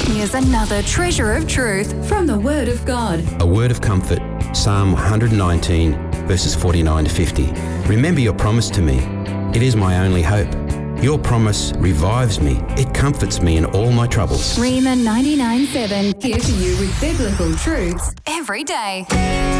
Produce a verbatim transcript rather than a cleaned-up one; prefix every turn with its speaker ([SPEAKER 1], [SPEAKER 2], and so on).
[SPEAKER 1] Here's another treasure of truth from the Word of God.
[SPEAKER 2] A word of comfort, Psalm one nineteen, verses forty-nine to fifty. Remember your promise to me. It is my only hope. Your promise revives me. It comforts me in all my troubles.
[SPEAKER 1] Rhema ninety-nine seven, here for you with biblical truths every day.